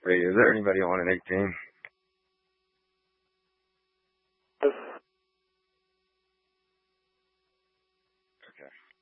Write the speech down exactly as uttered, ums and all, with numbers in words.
Wait, is there anybody on an eighteen? Okay.